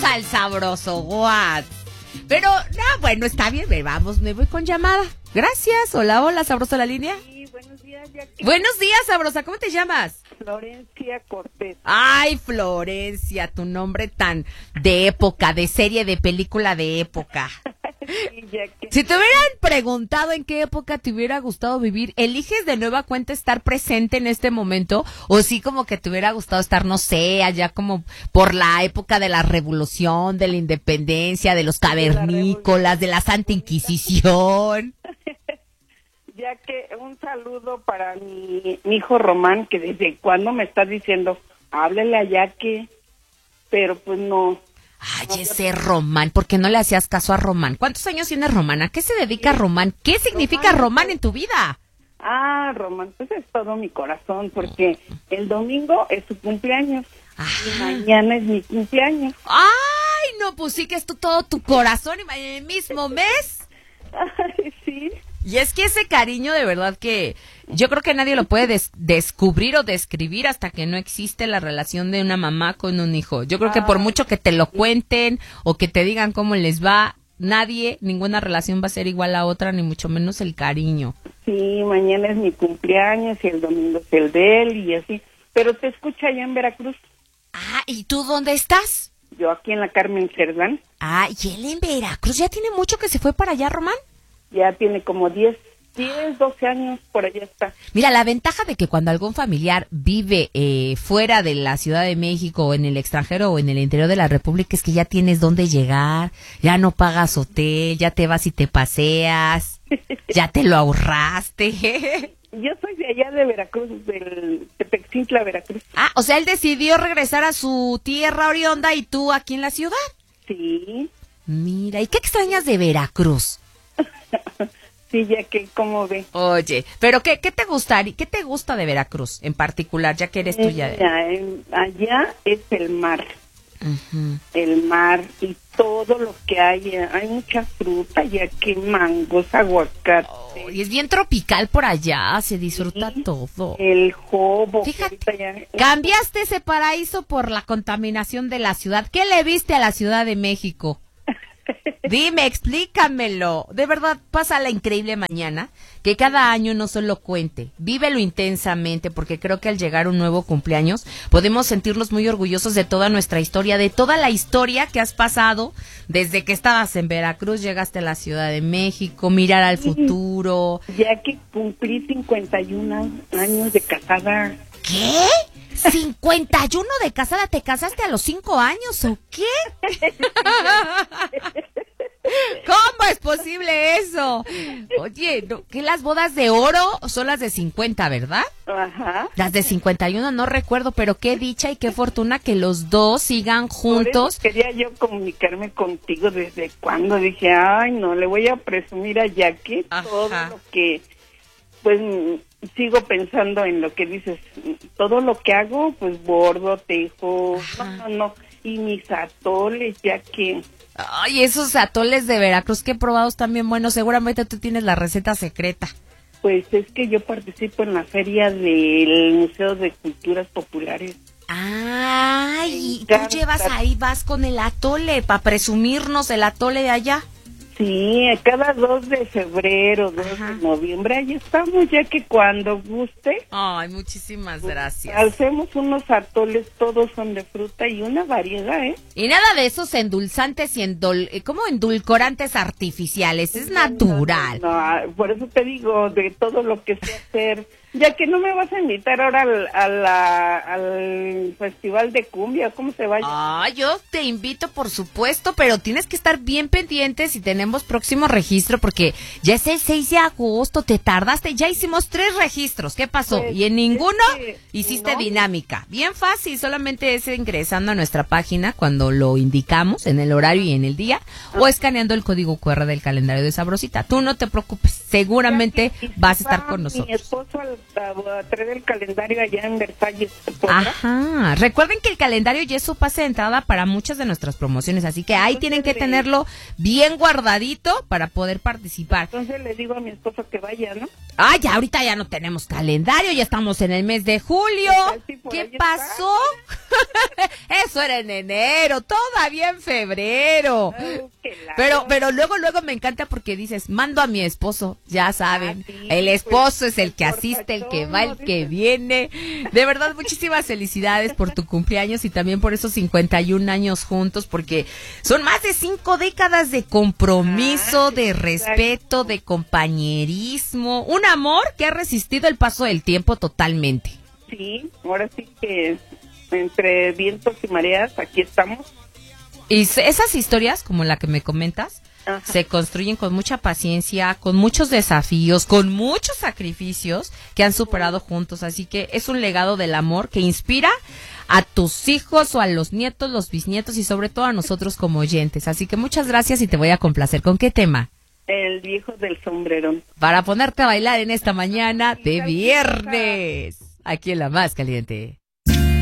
al sabroso, what? Pero, no, bueno, está bien, vamos, me voy con llamada. Gracias, hola, sabroso la línea. Sí, buenos días, Jackie. Buenos días, sabrosa, ¿cómo te llamas? Florencia Cortés. Ay, Florencia, tu nombre tan de época, de serie, de película de época. Sí, Jackie. Si te hubieran preguntado en qué época te hubiera gustado vivir, ¿eliges de nueva cuenta estar presente en este momento? ¿O sí como que te hubiera gustado estar, no sé, allá como por la época de la revolución, de la independencia, de los cavernícolas, de la Santa Inquisición? Ya que un saludo para mi hijo Román, que desde cuando me está diciendo, háblele a Jackie, pero pues no. Ay, ese Román, ¿por qué no le hacías caso a Román? ¿Cuántos años tiene Román? ¿A qué se dedica Román? ¿Qué significa Román en tu vida? Ah, Román, pues es todo mi corazón, porque el domingo es su cumpleaños y mañana es mi cumpleaños. Ay, no, pues sí que es todo tu corazón y el mismo mes. Ay, sí. Y es que ese cariño de verdad que yo creo que nadie lo puede descubrir o describir hasta que no existe la relación de una mamá con un hijo. Yo creo que por mucho que te lo cuenten o que te digan cómo les va, ninguna relación va a ser igual a otra, ni mucho menos el cariño. Sí, mañana es mi cumpleaños y el domingo es el de él y así. Pero te escucha allá en Veracruz. Ah, ¿y tú dónde estás? Yo aquí en la Carmen Cerdán. Ah, ¿y él en Veracruz? ¿Ya tiene mucho que se fue para allá, Román? Ya tiene como 10, 12 años, por allá está. Mira, la ventaja de que cuando algún familiar vive fuera de la Ciudad de México o en el extranjero o en el interior de la República es que ya tienes dónde llegar, ya no pagas hotel, ya te vas y te paseas, ya te lo ahorraste. Yo soy de allá de Veracruz, del Tepexintla, Veracruz. Ah, o sea, él decidió regresar a su tierra oriunda y tú aquí en la ciudad. Sí. Mira, ¿y qué extrañas de Veracruz? Sí, ya que, ¿cómo ve? Oye, pero ¿qué te gustaría, qué te gusta de Veracruz en particular, ya que eres tú ya? Allá es el mar. Uh-huh. El mar y todo lo que hay mucha fruta, ya que mangos, aguacate. Oh, y es bien tropical por allá, se disfruta todo. El jobo. Fíjate, cambiaste ese paraíso por la contaminación de la ciudad. ¿Qué le viste a la Ciudad de México? Dime, explícamelo. De verdad, pasa la increíble mañana que cada año no solo cuente, vívelo intensamente, porque creo que al llegar un nuevo cumpleaños podemos sentirnos muy orgullosos de toda nuestra historia, de toda la historia que has pasado desde que estabas en Veracruz, llegaste a la Ciudad de México, mirar al futuro. Ya que cumplí 51 años de casada. ¿Qué? ¿51 de casada? ¿Te casaste a los 5 años o qué? ¿Cómo es posible eso? Oye, ¿qué las bodas de oro son las de 50, verdad? Ajá. Las de 51 no recuerdo, pero qué dicha y qué fortuna que los dos sigan juntos. Por eso quería yo comunicarme contigo desde cuando dije, ay, no, le voy a presumir a Jackie todo lo que, pues, sigo pensando en lo que dices, todo lo que hago, pues, bordo, tejo, no, y mis atoles, ya que... Ay, esos atoles de Veracruz que he probado están bien buenos. Seguramente tú tienes la receta secreta. Pues es que yo participo en la feria del Museo de Culturas Populares. Ay, tú llevas ahí, vas con el atole, para presumirnos el atole de allá. Sí, cada 2 de febrero, 2 de noviembre, ahí estamos, ya que cuando guste. Ay, muchísimas gracias. Hacemos unos atoles, todos son de fruta y una variedad, ¿eh? Y nada de esos endulzantes y como endulcorantes artificiales, es natural. No, por eso te digo, de todo lo que sé hacer, ya que no me vas a invitar ahora al festival de cumbia, ¿cómo se va? Ah, yo te invito, por supuesto, pero tienes que estar bien pendiente si tenemos próximo registro, porque ya es el 6 de agosto, te tardaste, ya hicimos 3 registros, ¿qué pasó? Pues, y en ninguno hiciste dinámica, bien fácil, solamente es ingresando a nuestra página cuando lo indicamos, en el horario y en el día, o escaneando el código QR del calendario de Sabrosita. Tú no te preocupes, seguramente vas a estar con nosotros. Mi esposo al a traer el calendario allá en Versalles. Ajá, recuerden que el calendario ya es su pase de entrada para muchas de nuestras promociones, así que ahí tienen que tenerlo bien guardadito para poder participar. Entonces le digo a mi esposo que vaya, ¿no? Ah, ya ahorita ya no tenemos calendario, ya estamos en el mes de julio. ¿Qué pasó? Eso era en enero, todavía en febrero. Pero luego me encanta porque dices, mando a mi esposo, ya saben, sí, el esposo pues, es el que asiste, el que va, el que viene. De verdad, muchísimas felicidades por tu cumpleaños y también por esos 51 años juntos, porque son más de 5 décadas de compromiso, de respeto, de compañerismo, un amor que ha resistido el paso del tiempo totalmente. Sí, ahora sí que entre vientos y mareas, aquí estamos. Y esas historias, como la que me comentas, ajá, se construyen con mucha paciencia, con muchos desafíos, con muchos sacrificios que han superado juntos. Así que es un legado del amor que inspira a tus hijos o a los nietos, los bisnietos y sobre todo a nosotros como oyentes. Así que muchas gracias y te voy a complacer. ¿Con qué tema? El viejo del sombrerón. Para ponerte a bailar en esta mañana de viernes, aquí en La Más Caliente.